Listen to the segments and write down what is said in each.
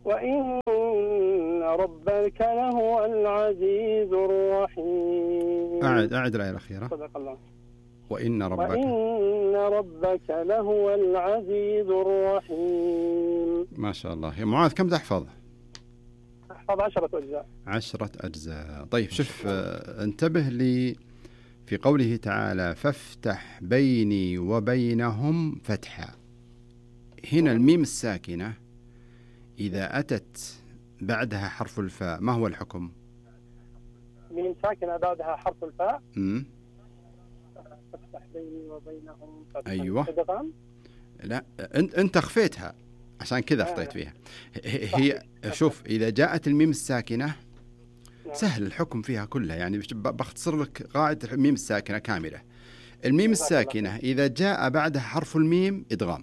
وإن ربك لهو العزيز الرحيم. أعد الآية الأخيرة. صدق الله. وإن ربك لهو العزيز الرحيم. ما شاء الله. يا معاذ كم تحفظ؟ أحفظ 10 أجزاء. 10 أجزاء. طيب شوف، انتبه لي في قوله تعالى فافتح بيني وبينهم فتحا. هنا الميم الساكنة إذا أتت بعدها حرف الفاء ما هو الحكم؟ ميم ساكنة بعدها حرف الفاء. فافتح بيني وبينهم فتحا. أيوة. إدغام. لا أنت أخفيتها عشان كذا أخطيت فيها. هي شوف إذا جاءت الميم الساكنة سهل الحكم فيها كلها، يعني بختصر لك قاعدة الميم الساكنة كاملة. الميم الساكنة إذا جاء بعدها حرف الميم إدغام.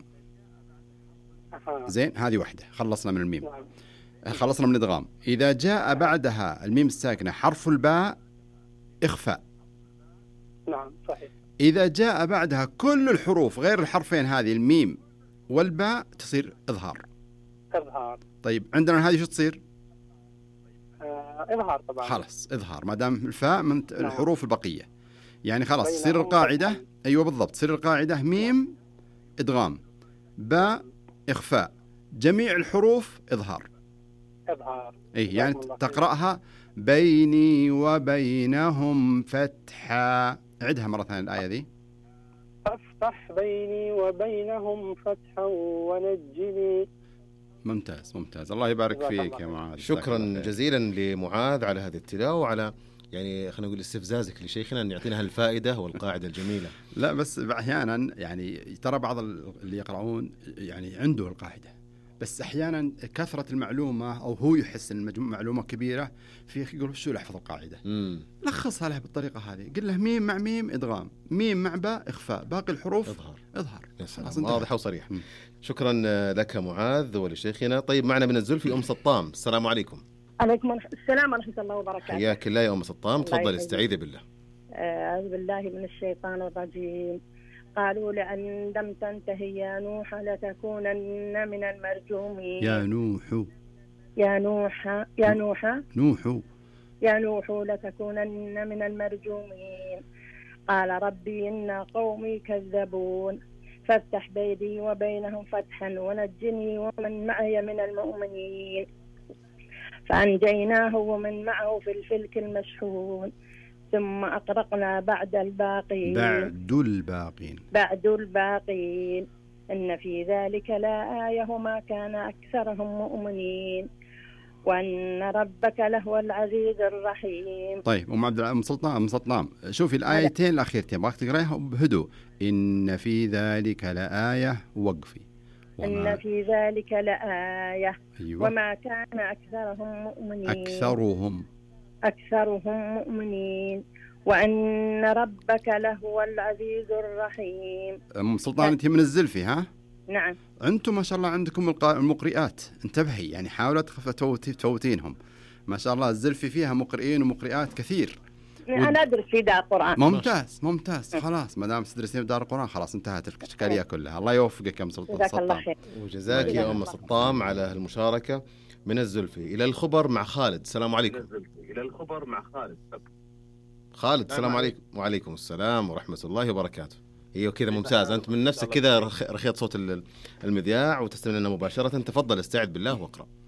زين، هذه واحدة خلصنا من الميم. خلصنا من الإدغام. إذا جاء بعدها الميم الساكنة حرف الباء إخفاء. نعم صحيح. إذا جاء بعدها كل الحروف غير الحرفين هذه الميم والباء تصير إظهار. طيب عندنا هذه شو تصير؟ إظهار طبعا. خلاص إظهار ما دام الفاء من الحروف البقية، يعني خلاص تصير القاعدة. أيوة بالضبط، تصير القاعدة ميم إدغام، باء إخفاء، جميع الحروف إظهار. أي يعني تقرأها بيني وبينهم فتحا. عدها مرة ثانية الآية ذي. فافتح بيني وبينهم فتحا ونجني. ممتاز الله يبارك فيك يا معاذ. شكرا جزيلا لمعاذ على هذه التلاوة وعلى يعني خلينا نقول استفزازك لشيخنا أن يعطينا الفائدة والقاعدة الجميلة. لا بس أحيانا يعني ترى بعض اللي يقرؤون يعني عنده القاعدة، بس أحيانا كثرة المعلومة أو هو يحس أن المعلومة كبيرة فيه يقول شو لحفظ القاعدة. لخصها له بالطريقة هذه، قل له ميم مع ميم إدغام، ميم مع باء إخفاء، باقي الحروف إظهار. واضح وصريح. شكرا لك معاذ ولشيخنا. طيب معنا من الزلفي أم سطام. السلام عليكم. عليكم السلام ورحمة الله وبركاته. حياك الله يا أم سطام، تفضل استعيذي بالله. أعوذ بالله من الشيطان الرجيم. قالوا لأن لم تنتهي يا نوح لتكونن من المرجومين. يا نوح لتكونن من المرجومين. قال ربي إن قومي كذبون فافتح بيني وبينهم فتحا ونجني ومن معي من المؤمنين. فأنجيناه ومن معه في الفلك المشحون ثم أغرقنا بعد الباقين إن في ذلك لآية وما كان أكثرهم مؤمنين وأن ربك لهو العزيز الرحيم. طيب أم سلطان شوفي الآيتين الأخيرتين باك تقرأيها بهدوء. إن في ذلك لآية وقفي. إن في ذلك لآية. أيوة. وما كان أكثرهم مؤمنين. أكثرهم مؤمنين وأن ربك لهو العزيز الرحيم. أم سلطان أنت من الزلفي ها؟ نعم. أنتم ما شاء الله عندكم المقرئات، انتبهي يعني حاولت تفوتينهم. ما شاء الله الزلفي فيها مقرئين ومقرئات كثير. أنا أدرس في دار القرآن. ممتاز. خلاص ما دام تدرسين في دار القرآن خلاص انتهت الإشكالية كلها. الله يوفقك يا أم سلطان. وجزاك يا أم سطام على المشاركة. من الزلفي إلى الخبر مع خالد. السلام عليكم. خالد السلام عليكم. وعليكم السلام ورحمة الله وبركاته. ايوه كذا ممتاز، انت من نفسك كذا رخيت صوت المذياع وتستمع لنا مباشرة. تفضل استعد بالله واقرأ.